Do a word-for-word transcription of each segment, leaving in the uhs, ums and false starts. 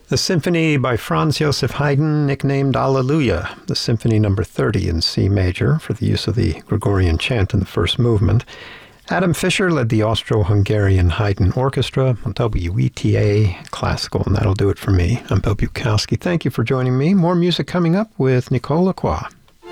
The symphony by Franz Joseph Haydn, nicknamed Alleluia, the symphony number thirty in C major for the use of the Gregorian chant in the first movement. Adam Fisher led the Austro-Hungarian Haydn Orchestra on W E T A Classical, and that'll do it for me. I'm Bill Bukowski. Thank you for joining me. More music coming up with Nicole Lacroix.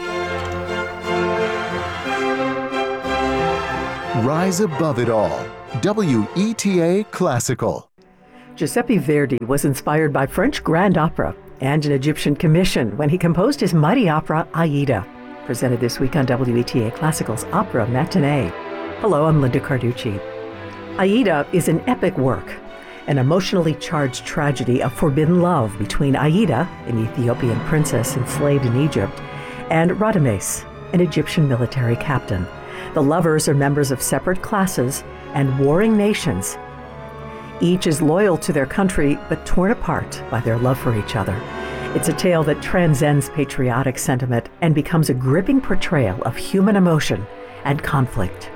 Rise above it all. W E T A Classical. Giuseppe Verdi was inspired by French grand opera and an Egyptian commission when he composed his mighty opera, Aida, presented this week on W E T A Classical's Opera Matinee. Hello, I'm Linda Carducci. Aida is an epic work, an emotionally charged tragedy of forbidden love between Aida, an Ethiopian princess enslaved in Egypt, and Radames, an Egyptian military captain. The lovers are members of separate classes and warring nations. Each is loyal to their country, but torn apart by their love for each other. It's a tale that transcends patriotic sentiment and becomes a gripping portrayal of human emotion and conflict.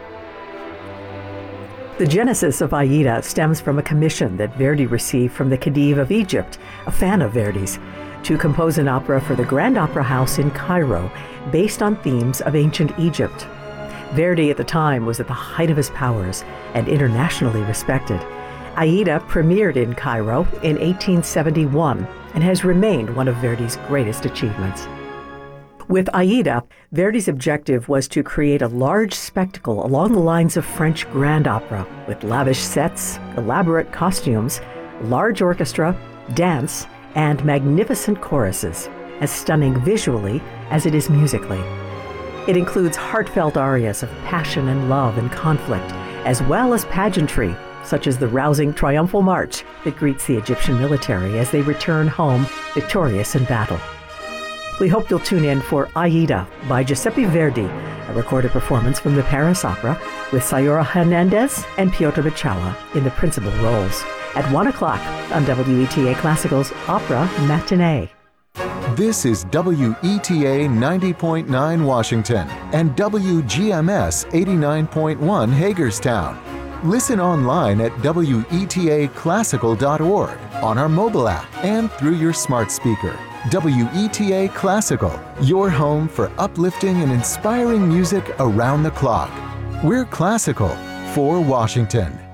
The genesis of Aida stems from a commission that Verdi received from the Khedive of Egypt, a fan of Verdi's, to compose an opera for the Grand Opera House in Cairo based on themes of ancient Egypt. Verdi at the time was at the height of his powers and internationally respected. Aida premiered in Cairo in eighteen seventy-one and has remained one of Verdi's greatest achievements. With Aida, Verdi's objective was to create a large spectacle along the lines of French grand opera, with lavish sets, elaborate costumes, large orchestra, dance, and magnificent choruses, as stunning visually as it is musically. It includes heartfelt arias of passion and love and conflict, as well as pageantry, such as the rousing triumphal march that greets the Egyptian military as they return home victorious in battle. We hope you'll tune in for Aida by Giuseppe Verdi, a recorded performance from the Paris Opera with Sayura Hernandez and Piotr Beczała in the principal roles at one o'clock on W E T A Classical's Opera Matinee. This is W E T A ninety point nine Washington and W G M S eighty-nine point one Hagerstown. Listen online at W E T A classical dot org, on our mobile app, and through your smart speaker. W E T A Classical, your home for uplifting and inspiring music around the clock. We're classical for Washington.